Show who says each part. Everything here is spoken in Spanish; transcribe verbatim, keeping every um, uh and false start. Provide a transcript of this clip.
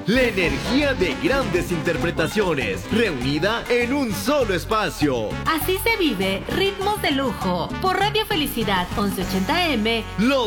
Speaker 1: La energía de grandes interpretaciones, reunida en un solo espacio.
Speaker 2: Así se vive Ritmos de Lujo, por Radio Felicidad once ochenta eme.
Speaker 1: Los